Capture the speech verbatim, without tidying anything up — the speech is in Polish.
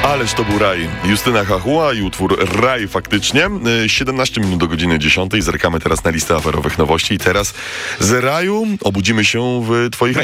Ależ to był raj. Justyna Hachuła i utwór Raj faktycznie. siedemnaście minut do godziny dziesiątej. Zerkamy teraz na listę aferowych nowości i teraz z raju obudzimy się w twoich rękach.